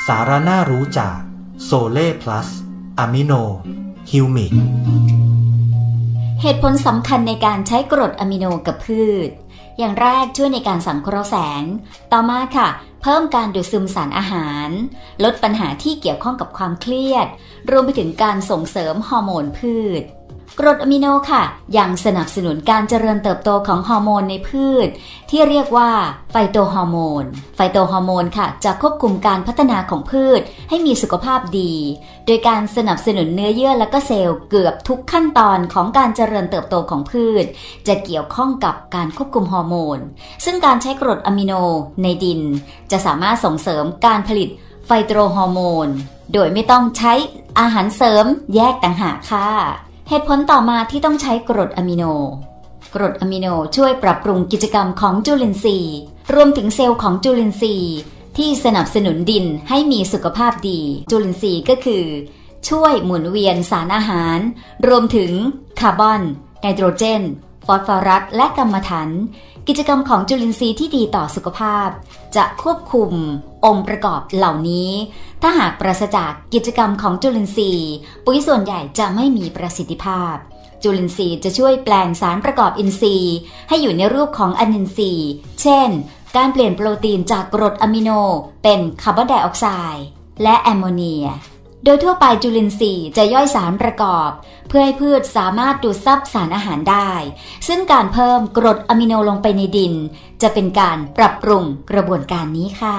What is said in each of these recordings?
สาระน่ารู้จากโซเล่พลัสอะมิโนฮิวมิกเหตุผลสำคัญในการใช้กรดอะมิโนกับพืชอย่างแรกช่วยในการสังเคราะห์แสงต่อมาค่ะเพิ่มการดูดซึมสารอาหารลดปัญหาที่เกี่ยวข้องกับความเครียดรวมไปถึงการส่งเสริมฮอร์โมนพืชกรดอะมิโนค่ะยังสนับสนุนการเจริญเติบโตของฮอร์โมนในพืชที่เรียกว่าไฟโตฮอร์โมนค่ะจะควบคุมการพัฒนาของพืชให้มีสุขภาพดีโดยการสนับสนุนเนื้อเยื่อและก็เซลล์เกือบทุกขั้นตอนของการเจริญเติบโตของพืชจะเกี่ยวข้องกับการควบคุมฮอร์โมนซึ่งการใช้กรดอะมิโนในดินจะสามารถส่งเสริมการผลิตไฟโตฮอร์โมนโดยไม่ต้องใช้อาหารเสริมแยกต่างหากค่ะเหตุผลต่อมาที่ต้องใช้กรดอะมิโนช่วยปรับปรุงกิจกรรมของจุลินทรีย์รวมถึงเซลล์ของจุลินทรีย์ที่สนับสนุนดินให้มีสุขภาพดีจุลินทรีย์ก็คือช่วยหมุนเวียนสารอาหารรวมถึงคาร์บอนไนโตรเจนฟอสฟอรัสและกัมมันถันกิจกรรมของจุลินทรีย์ที่ดีต่อสุขภาพจะควบคุมองค์ประกอบเหล่านี้ถ้าหากปราศจากกิจกรรมของจุลินทรีย์ปุ๋ยส่วนใหญ่จะไม่มีประสิทธิภาพจุลินทรีย์จะช่วยแปลงสารประกอบอินทรีย์ให้อยู่ในรูปของอนินทรีย์เช่นการเปลี่ยนโปรตีนจากกรดอะมิโนเป็นคาร์บอนไดออกไซด์และแอมโมเนียโดยทั่วไปจุลินทรีย์จะย่อยสารประกอบเพื่อให้พืชสามารถดูดซับสารอาหารได้ซึ่งการเพิ่มกรดอะมิโนลงไปในดินจะเป็นการปรับปรุงกระบวนการนี้ค่ะ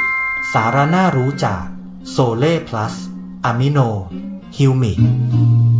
สาระน่ารู้จากโซเล่พลัสอะมิโนฮิวมิก